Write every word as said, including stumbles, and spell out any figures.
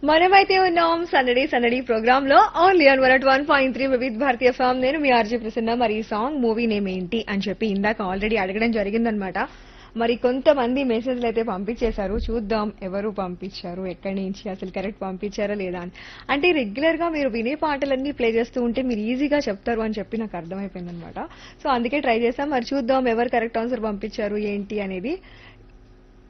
మనమైతే ఉన్నాం సందడి సందడి ప్రోగ్రామ్ లో only on one one point three Vividh Bharatiya form. నేను మీ ఆర్జే ప్రసన్న. మరి ఈ సాంగ్ మూవీ నేమ్ ఏంటి అని చెప్పి ఇందాక ఆల్రెడీ అడగడం జరిగిందనమాట. మరి కొంతమంది మెసేజ్లు అయితే పంపించేశారు. చూద్దాం ఎవరు పంపించారు, ఎక్కడి నుంచి, అసలు కరెక్ట్ పంపించారా లేదా అని. అంటే రెగ్యులర్ గా మీరు వినే పాటలన్నీ ప్లే చేస్తూ ఉంటే మీరు ఈజీగా చెప్తారు అని చెప్పి నాకు అర్థమైపోయింది అనమాట. సో అందుకే ట్రై చేసాం. మరి చూద్దాం ఎవరు కరెక్ట్ ఆన్సర్ పంపించారు ఏంటి అనేది.